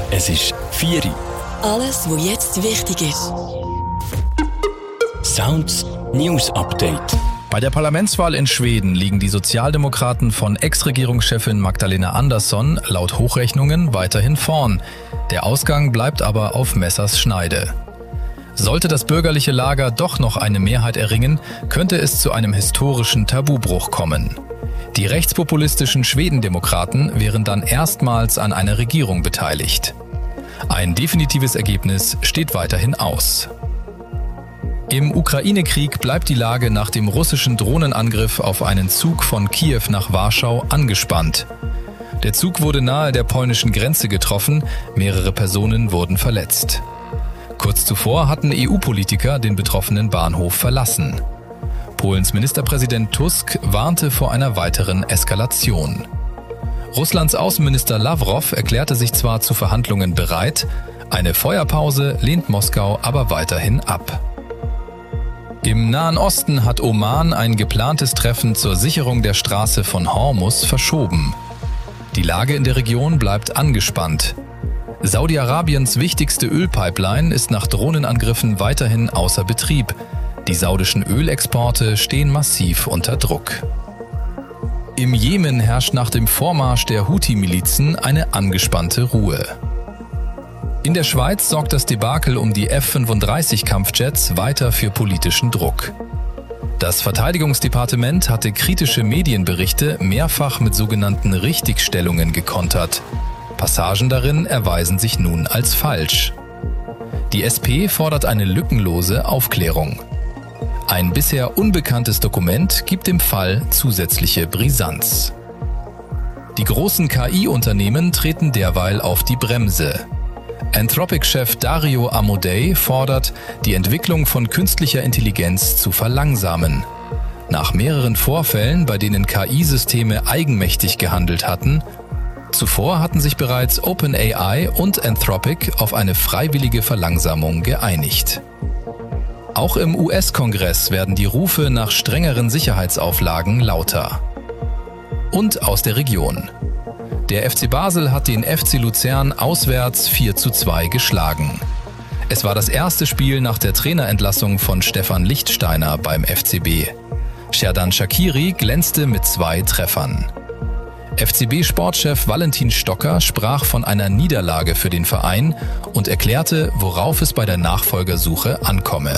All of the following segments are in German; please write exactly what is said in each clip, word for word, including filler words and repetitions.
Es ist vier Uhr. Alles, was jetzt wichtig ist. Sounds News Update. Bei der Parlamentswahl in Schweden liegen die Sozialdemokraten von Ex-Regierungschefin Magdalena Andersson laut Hochrechnungen weiterhin vorn. Der Ausgang bleibt aber auf Messers Schneide. Sollte das bürgerliche Lager doch noch eine Mehrheit erringen, könnte es zu einem historischen Tabubruch kommen. Die rechtspopulistischen Schwedendemokraten wären dann erstmals an einer Regierung beteiligt. Ein definitives Ergebnis steht weiterhin aus. Im Ukraine-Krieg bleibt die Lage nach dem russischen Drohnenangriff auf einen Zug von Kiew nach Warschau angespannt. Der Zug wurde nahe der polnischen Grenze getroffen, mehrere Personen wurden verletzt. Kurz zuvor hatten E U-Politiker den betroffenen Bahnhof verlassen. Polens Ministerpräsident Tusk warnte vor einer weiteren Eskalation. Russlands Außenminister Lavrov erklärte sich zwar zu Verhandlungen bereit, eine Feuerpause lehnt Moskau aber weiterhin ab. Im Nahen Osten hat Oman ein geplantes Treffen zur Sicherung der Straße von Hormuz verschoben. Die Lage in der Region bleibt angespannt. Saudi-Arabiens wichtigste Ölpipeline ist nach Drohnenangriffen weiterhin außer Betrieb. Die saudischen Ölexporte stehen massiv unter Druck. Im Jemen herrscht nach dem Vormarsch der Houthi-Milizen eine angespannte Ruhe. In der Schweiz sorgt das Debakel um die F fünfunddreißig Kampfjets weiter für politischen Druck. Das Verteidigungsdepartement hatte kritische Medienberichte mehrfach mit sogenannten Richtigstellungen gekontert. Passagen darin erweisen sich nun als falsch. Die S P fordert eine lückenlose Aufklärung. Ein bisher unbekanntes Dokument gibt dem Fall zusätzliche Brisanz. Die großen K I-Unternehmen treten derweil auf die Bremse. Anthropic-Chef Dario Amodei fordert, die Entwicklung von künstlicher Intelligenz zu verlangsamen. Nach mehreren Vorfällen, bei denen K I-Systeme eigenmächtig gehandelt hatten, zuvor hatten sich bereits OpenAI und Anthropic auf eine freiwillige Verlangsamung geeinigt. Auch im U S-Kongress werden die Rufe nach strengeren Sicherheitsauflagen lauter. Und aus der Region. Der F C Basel hat den F C Luzern auswärts vier zu zwei geschlagen. Es war das erste Spiel nach der Trainerentlassung von Stefan Lichtsteiner beim F C B. Xherdan Shaqiri glänzte mit zwei Treffern. F C B-Sportchef Valentin Stocker sprach von einer Niederlage für den Verein und erklärte, worauf es bei der Nachfolgersuche ankomme.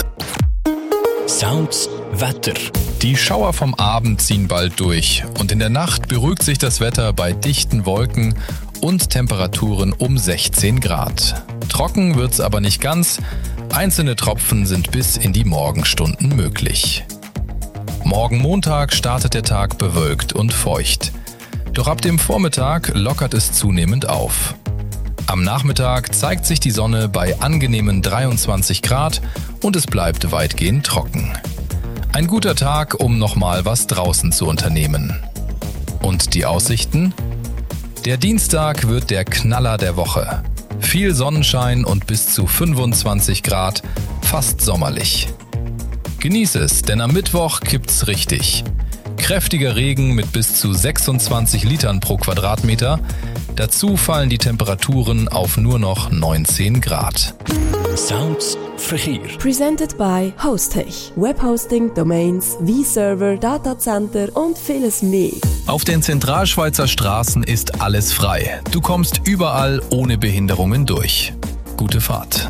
Sounds Wetter. Die Schauer vom Abend ziehen bald durch und in der Nacht beruhigt sich das Wetter bei dichten Wolken und Temperaturen um sechzehn Grad. Trocken wird's aber nicht ganz, einzelne Tropfen sind bis in die Morgenstunden möglich. Morgen Montag startet der Tag bewölkt und feucht. Doch ab dem Vormittag lockert es zunehmend auf. Am Nachmittag zeigt sich die Sonne bei angenehmen dreiundzwanzig Grad und es bleibt weitgehend trocken. Ein guter Tag, um nochmal was draußen zu unternehmen. Und die Aussichten? Der Dienstag wird der Knaller der Woche. Viel Sonnenschein und bis zu fünfundzwanzig Grad, fast sommerlich. Genieß es, denn am Mittwoch kippt's richtig. Kräftiger Regen mit bis zu sechsundzwanzig Litern pro Quadratmeter. Dazu fallen die Temperaturen auf nur noch neunzehn Grad. Sounds Verkehr. Presented by Hostech. Webhosting, Domains, V-Server, Datacenter und vieles mehr. Auf den Zentralschweizer Straßen ist alles frei. Du kommst überall ohne Behinderungen durch. Gute Fahrt.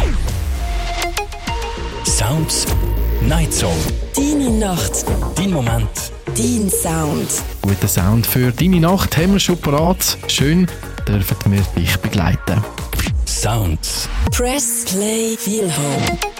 Sounds Night Zone. Deine Nacht. Dein Moment. Dein Sound. Guten Sound für deine Nacht haben wir schon parat. Schön, dürfen wir dich begleiten. Sounds. Press Play Feel Home.